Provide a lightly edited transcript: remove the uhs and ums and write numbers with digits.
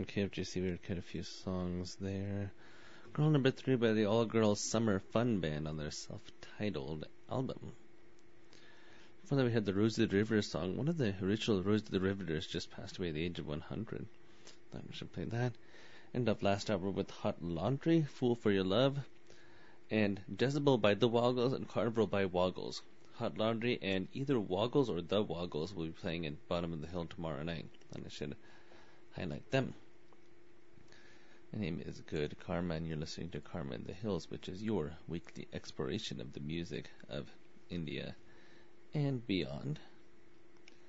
Okay, FGC, we cut a few songs there. Girl number 3 by the All Girls Summer Fun Band on their self-titled album. Before that, we had the Rose of the River song. One of the original Rose of the Rivers just passed away at the age of 100. Thought we should play that. End up last hour with Hot Laundry, Fool for Your Love, and Jezebel by The Woggles and Carnival by Woggles. Hot Laundry and either Woggles or The Woggles will be playing at Bottom of the Hill tomorrow night, and I should highlight them. My name is Good Karma, and you're listening to Karma in the Hills, which is your weekly exploration of the music of India and beyond.